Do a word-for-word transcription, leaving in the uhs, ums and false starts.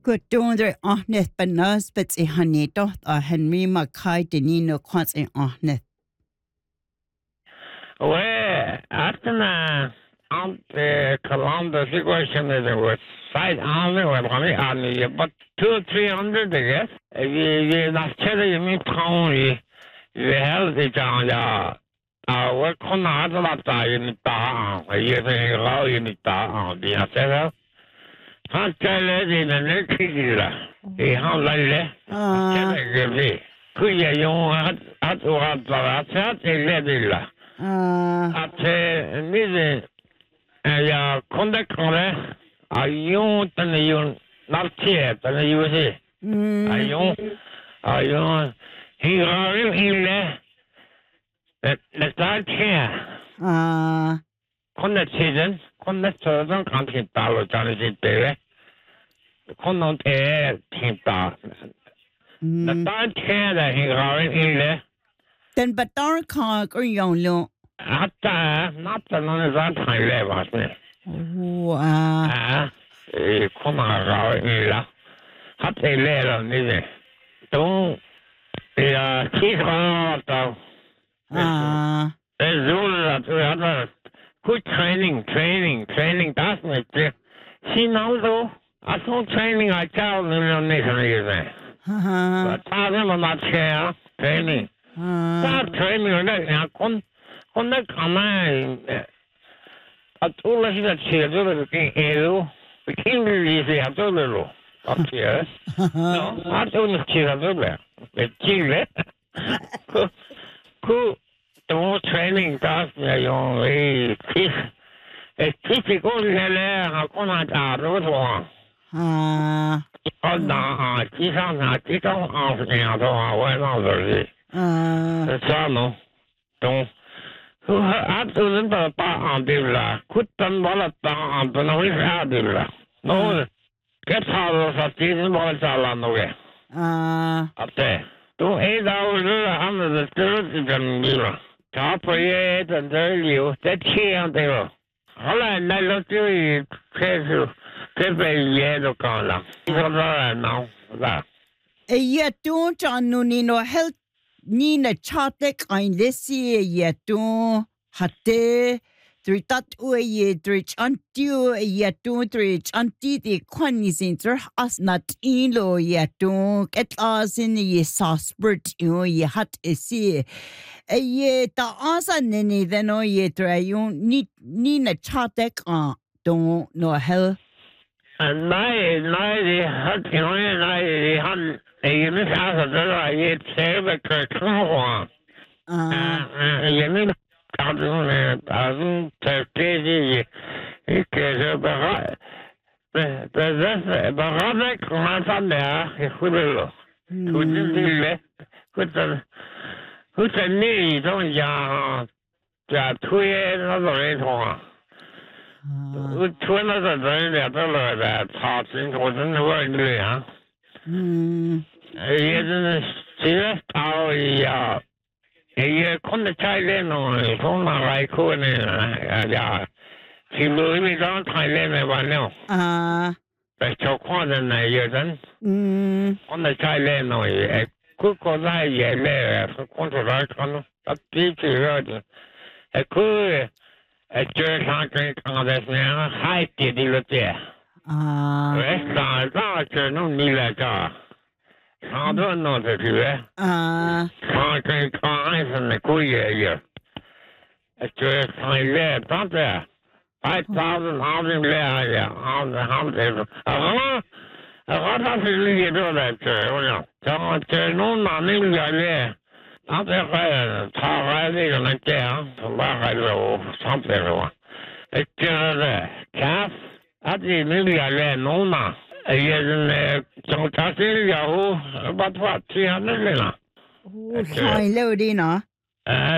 Good doing honest but nos but a honey dot a Henry Mackay Denino quants in honest. Well, after uh, on the Columbus situation that was side only with honey on but two or three hundred, I guess. You not telling you me Tony, you held the John. Uh, what can I do about that in the town? You think how in the town? The answer. Han taler i den kritiska. I han lille. Känner kuja ju att att att att att ledilla. Att ni jag kunde klara ayon den ju naltiet den ju se. Ayon ayon hirar ille. Det det där här. Ah. Kunde tiden kunde sådant kan inte alls kan inte kunde inte titta. Det där här hirar ille. Den badar kan gå jolo. Hatta natta någon sånt här lever med. Oh ah. Ja. Eh kommer ra illa. Hatta lever ni. Då ja kikar då. Ah. Det är så att jag har good training, training, training. That's not it. See now though, I saw training I tell them on this reason. But I them not share training. That training I con con the command. At all of that shit, the king edo. The king is the other up here. No, I don't see other. The king. Cool. The training does me young way. It's typical heller har kunnat arbeta. Ah. Och då chỉ sang là chỉ có học nhà thôi, vậy là rồi. Ah. Sao nó? Đúng. Hur att du inte bara andilla. Kutten bara ta andilla och inte andilla. Nå, det tar så att det bara talar något. Ah. Att det. Då är det ju andra stället den bilen. Ta på det den där ju. Det sker det. Alla när det ju så det blir ju då kan la. Det var nå. Där. Jag don't anu ni no helt ni na chatek ein lesi ya to hatte tritat u ye trich antiu ya to trich anti de kwani sinter as not in lo ya to get us in ye saspert u ye hat esi ye ta asa ni the no ye trayu ni ni na chatek a don't no hell. Nej, nej, det har jag nej, det har jag inte haft det där i själva kvar. Ah, jag menar att det är alltså det är så bara det det bara det kan fan där jag skulle då det det det hur det ni då jag jag tror jag det då Twin of the day that the that talking wasn't the word yeah. Hmm. He didn't see it how yeah. He couldn't tell in on his own like who in yeah. He moved me down Thailand one now. Ah. But so quite in the year then. Hmm. On the Thailand no yeah. Could go like yeah there for control on that deep to a cool Ett körsaker kan det snära hajte det lite. Ah. Resta där någon lilla ka. Har du något det ju? Ah. Saker kan som det kujer ju. Ett körsaker där. five thousand housing där ja. Har det har det. Ja. Ja, det är ju det där. Ja. Så det någon man vill göra. Att det är tar det ju inte ja. Så bara då samt det då. Det är det. Kaff. Att det vill göra någon. Jag är så tacklig jag och bara två tre andra. Oh, fine, Lodina.